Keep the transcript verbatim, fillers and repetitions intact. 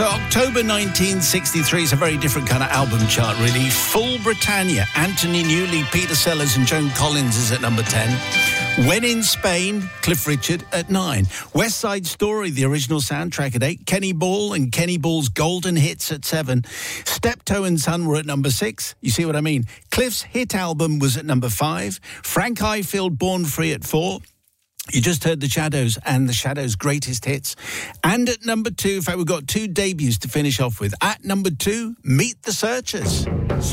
October nineteen sixty-three is a very different kind of album chart, really. Full Britannia, Anthony Newley, Peter Sellers and Joan Collins is at number ten. When in Spain, Cliff Richard at nine. West Side Story, the original soundtrack at eight. Kenny Ball and Kenny Ball's Golden Hits at seven. Steptoe and Son were at number six. You see what I mean? Cliff's hit album was at number five. Frank Highfield, Born Free at four. You just heard The Shadows and The Shadows' greatest hits. And at number two, in fact, we've got two debuts to finish off with. At number two, Meet the Searchers.